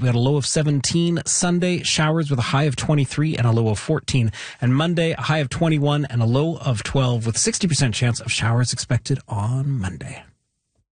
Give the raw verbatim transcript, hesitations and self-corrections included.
We got a low of seventeen. Sunday, showers with a high of twenty-three and a low of fourteen. And Monday, a high of twenty-one and a low of twelve with sixty percent chance of showers expected on Monday.